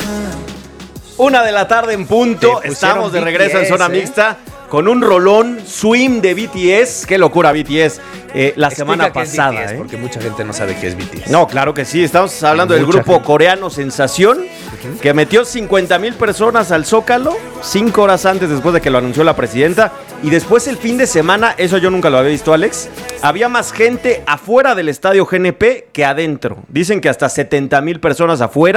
1:00 en punto. Estamos de regreso en Zona Mixta con un rolón Swim de BTS. Qué locura BTS. La semana pasada. BTS, porque mucha gente no sabe qué es BTS. No, claro que sí. Estamos hablando del grupo coreano Sensación, que metió 50,000 personas al Zócalo 5 horas antes, después de que lo anunció la presidenta. Y después el fin de semana, eso yo nunca lo había visto, Alex, había más gente afuera del estadio GNP que adentro. Dicen que hasta 70,000 personas afuera.